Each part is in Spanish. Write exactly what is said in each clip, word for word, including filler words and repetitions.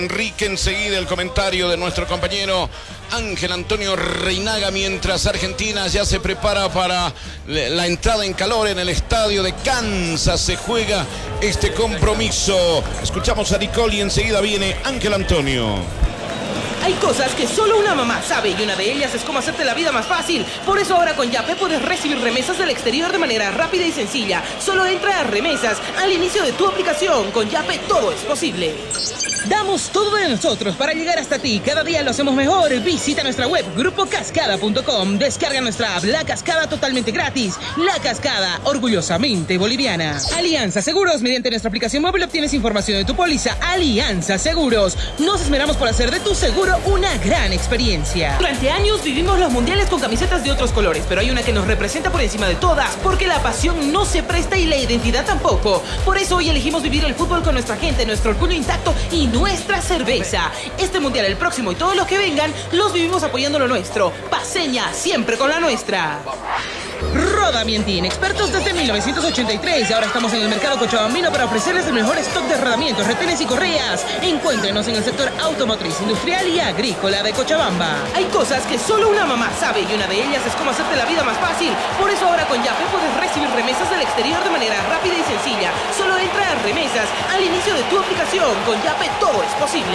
Enrique, enseguida el comentario de nuestro compañero Ángel Antonio Reinaga, mientras Argentina ya se prepara para la entrada en calor en el estadio de Kansas. Se juega este compromiso. Escuchamos a Nicole y enseguida viene Ángel Antonio. Hay cosas que solo una mamá sabe y una de ellas es cómo hacerte la vida más fácil. Por eso ahora con Yape puedes recibir remesas del exterior de manera rápida y sencilla. Solo entra a Remesas al inicio de tu aplicación. Con Yape todo es posible. Damos todo de nosotros para llegar hasta ti. Cada día lo hacemos mejor. Visita nuestra web grupo cascada punto com. Descarga nuestra app La Cascada totalmente gratis. La Cascada, orgullosamente boliviana. Alianza Seguros. Mediante nuestra aplicación móvil obtienes información de tu póliza. Alianza Seguros. Nos esmeramos por hacer de tu seguro una gran experiencia. Durante años vivimos los mundiales con camisetas de otros colores, pero hay una que nos representa por encima de todas, porque la pasión no se presta y la identidad tampoco. Por eso hoy elegimos vivir el fútbol con nuestra gente, nuestro orgullo intacto y nuestra cerveza. Este mundial, el próximo y todos los que vengan, los vivimos apoyando lo nuestro. Paseña, siempre con la nuestra. Rodamientin, expertos desde mil novecientos ochenta y tres. Ahora estamos en el mercado cochabambino para ofrecerles el mejor stock de rodamientos, retenes y correas. Encuéntrenos en el sector automotriz, industrial y agrícola de Cochabamba. Hay cosas que solo una mamá sabe y una de ellas es cómo hacerte la vida más fácil. Por eso ahora con Yape puedes recibir remesas del exterior de manera rápida y sencilla. Solo entra a Remesas al inicio de tu aplicación. Con Yape todo es posible.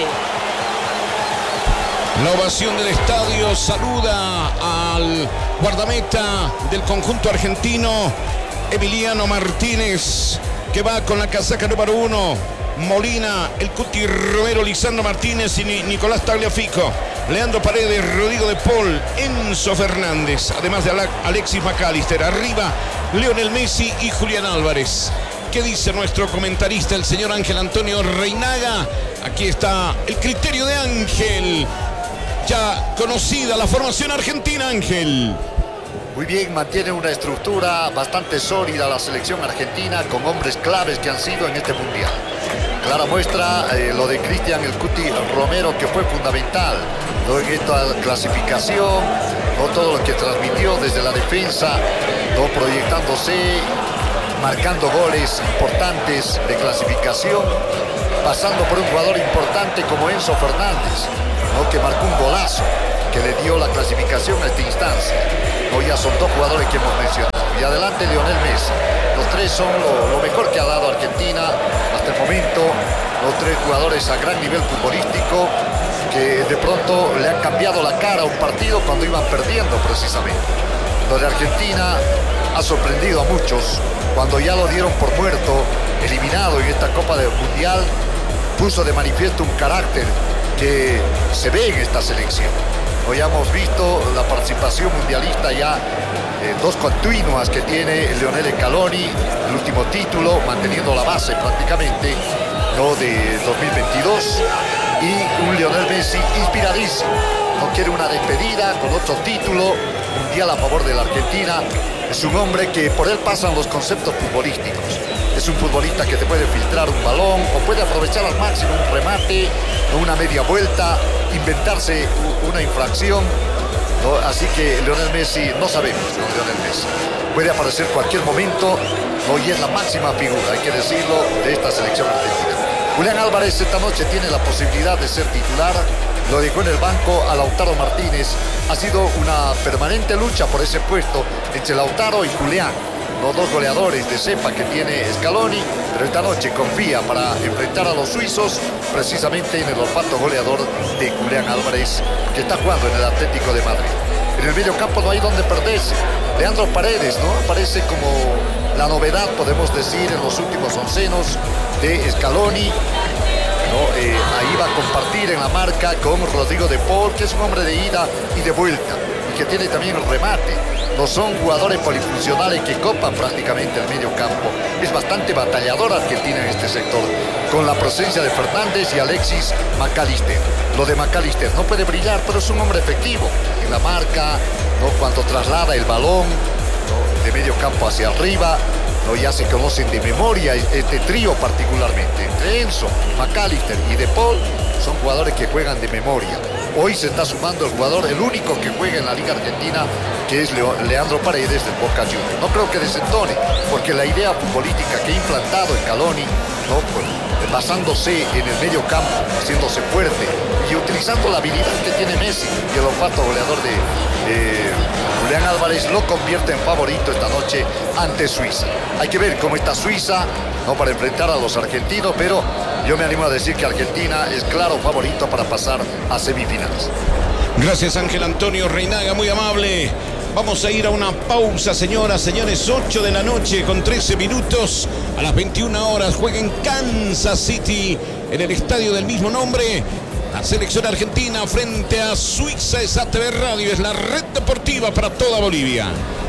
La ovación del estadio saluda al guardameta del conjunto argentino, Emiliano Martínez, que va con la casaca número uno. Molina, el Cuti Romero, Lisandro Martínez y Nicolás Tagliafico, Leandro Paredes, Rodrigo de Paul, Enzo Fernández, además de Alexis McAllister. Arriba, Lionel Messi y Julián Álvarez. ¿Qué dice nuestro comentarista, el señor Ángel Antonio Reinaga? Aquí está el criterio de Ángel. Ya conocida la formación argentina, Ángel. Muy bien, mantiene una estructura bastante sólida la selección argentina, con hombres claves que han sido en este mundial. Clara muestra eh, lo de Cristian el Cuti Romero, que fue fundamental ¿no? en esta clasificación, ¿no? todo lo que transmitió desde la defensa, ¿no? proyectándose, marcando goles importantes de clasificación, pasando por un jugador importante como Enzo Fernández, ¿no? que marcó un golazo que le dio la clasificación a esta instancia. ¿no? Ya son dos jugadores que hemos mencionado. Y adelante Lionel Messi. Los tres son lo, lo mejor que ha dado Argentina hasta el momento. Los tres jugadores a gran nivel futbolístico que de pronto le han cambiado la cara a un partido cuando iban perdiendo precisamente. Lo de Argentina ha sorprendido a muchos cuando ya lo dieron por muerto, eliminado en esta Copa del Mundial. Puso de manifiesto un carácter que se ve en esta selección. Hoy hemos visto la participación mundialista ya, eh, dos continuas que tiene Lionel Scaloni, el último título, manteniendo la base prácticamente, ¿no? de dos mil veintidós, y un Lionel Messi inspiradísimo. No quiere una despedida con otro título mundial a favor de la Argentina. Es un hombre que por él pasan los conceptos futbolísticos. Es un futbolista que te puede filtrar un balón o puede aprovechar al máximo un remate, ¿no? una media vuelta, inventarse una infracción. ¿no? Así que Lionel Messi, no sabemos, ¿no? Lionel Messi puede aparecer cualquier momento, ¿no? y es la máxima figura, hay que decirlo, de esta selección argentina. Julián Álvarez esta noche tiene la posibilidad de ser titular. Lo dejó en el banco a Lautaro Martínez. Ha sido una permanente lucha por ese puesto entre Lautaro y Julián, los dos goleadores de cepa que tiene Scaloni, pero esta noche confía para enfrentar a los suizos precisamente en el olfato goleador de Julián Álvarez, que está jugando en el Atlético de Madrid. En el medio campo no hay donde perderse. Leandro Paredes, ¿no? Aparece como la novedad, podemos decir, en los últimos oncenos de Scaloni. ¿no? Eh, ahí va a compartir en la marca con Rodrigo de Paul, que es un hombre de ida y de vuelta, y que tiene también el remate. No son jugadores polifuncionales que copan prácticamente el medio campo. Es bastante batallador Argentina en este sector, con la presencia de Fernández y Alexis McAllister. Lo de McAllister no puede brillar, pero es un hombre efectivo en la marca, ¿no? cuando traslada el balón, ¿no? de medio campo hacia arriba. ¿no? Ya se conocen de memoria este trío particularmente. Entre Enzo, McAllister y De Paul son jugadores que juegan de memoria. Hoy se está sumando el jugador, el único que juega en la Liga Argentina, que es Leo, Leandro Paredes del Boca Juniors. No creo que desentone, porque la idea futbolística que ha implantado Scaloni, ¿no? pues, basándose en el medio campo, haciéndose fuerte y utilizando la habilidad que tiene Messi, y el olfato goleador de eh, Julián Álvarez lo convierte en favorito esta noche ante Suiza. Hay que ver cómo está Suiza, no para enfrentar a los argentinos, pero yo me animo a decir que Argentina es claro favorito para pasar a semifinales. Gracias, Ángel Antonio Reinaga, muy amable. Vamos a ir a una pausa, señoras, señores. ocho de la noche con trece minutos. A las veintiuna horas juega en Kansas City, en el estadio del mismo nombre, la selección argentina frente a Suiza. Es A T V Radio, es la red deportiva para toda Bolivia.